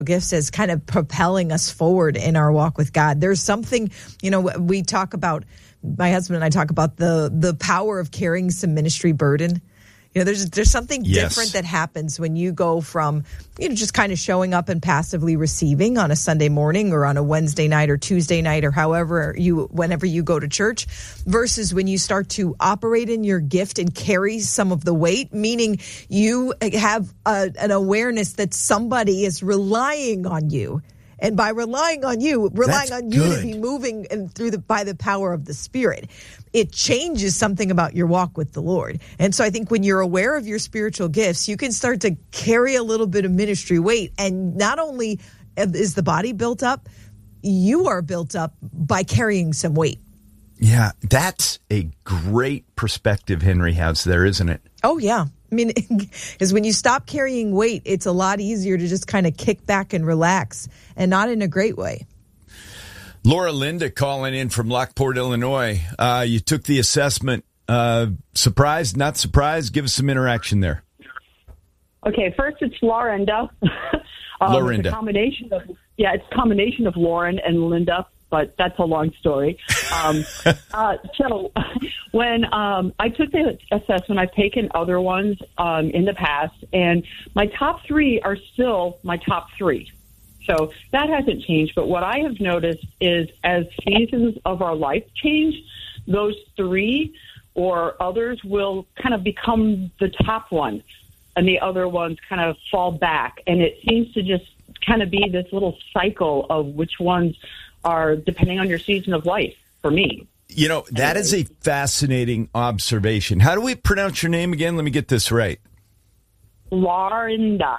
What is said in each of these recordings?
gifts as kind of propelling us forward in our walk with God. There's something, we talk about, my husband and I talk about the power of carrying some ministry burden. There's something different that happens when you go from, just kind of showing up and passively receiving on a Sunday morning or on a Wednesday night or Tuesday night or whenever you go to church, versus when you start to operate in your gift and carry some of the weight, meaning you have an awareness that somebody is relying on you. And by relying on you to be moving and by the power of the Spirit, it changes something about your walk with the Lord. And so I think when you're aware of your spiritual gifts, you can start to carry a little bit of ministry weight. And not only is the body built up, you are built up by carrying some weight. Yeah, that's a great perspective Henry has there, isn't it? Oh, yeah. I mean, because when you stop carrying weight, it's a lot easier to just kind of kick back and relax, and not in a great way. Laura Linda calling in from Lockport, Illinois. You took the assessment. Surprised, not surprised? Give us some interaction there. Okay, first it's Lorinda. Lorinda. It's a combination of Lauren and Linda, but that's a long story. So when I took the assessment, I've taken other ones in the past, and my top three are still my top three. So that hasn't changed. But what I have noticed is as seasons of our life change, those three or others will kind of become the top one, and the other ones kind of fall back. And it seems to just kind of be this little cycle of which ones are depending on your season of life for me. That is a fascinating observation. How do we pronounce your name again? Let me get this right. Lorinda.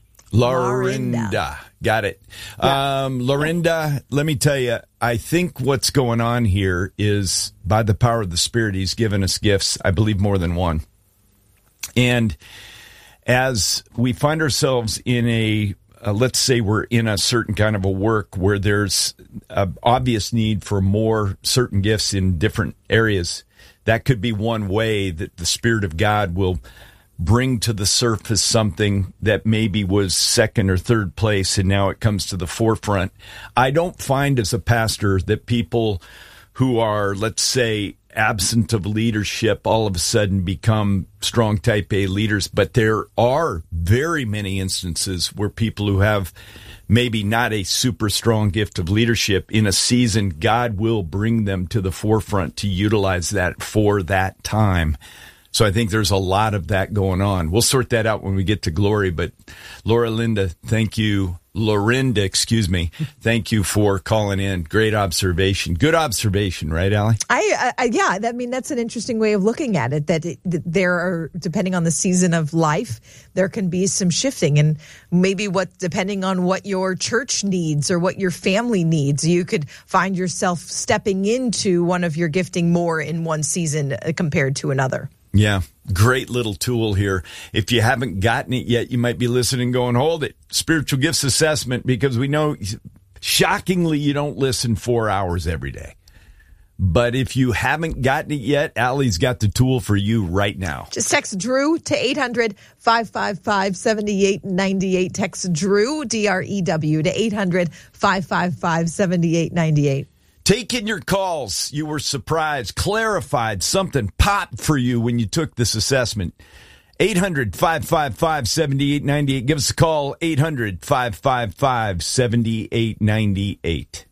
Got it. Yeah. Lorinda, let me tell you, I think what's going on here is by the power of the Spirit, He's given us gifts, I believe more than one. And as we find ourselves in let's say we're in a certain kind of a work where there's an obvious need for more certain gifts in different areas, that could be one way that the Spirit of God will bring to the surface something that maybe was second or third place, and now it comes to the forefront. I don't find as a pastor that people who are, let's say, absent of leadership all of a sudden become strong type A leaders, but there are very many instances where people who have maybe not a super strong gift of leadership in a season, God will bring them to the forefront to utilize that for that time. So I think there's a lot of that going on. We'll sort that out when we get to glory. But Lorinda, thank you. Lorinda, thank you for calling in. Great observation. Good observation, right, Allie? That's an interesting way of looking at it, that there are, depending on the season of life, there can be some shifting. And maybe depending on what your church needs or what your family needs, you could find yourself stepping into one of your gifting more in one season compared to another. Yeah, great little tool here. If you haven't gotten it yet, you might be listening going, hold it, spiritual gifts assessment, because we know, shockingly, you don't listen 4 hours every day. But if you haven't gotten it yet, Allie's got the tool for you right now. Just text Drew to 800-555-7898. Text Drew, D-R-E-W, to 800-555-7898. Taking your calls. You were surprised, clarified, something popped for you when you took this assessment. 800-555-7898. Give us a call, 800-555-7898.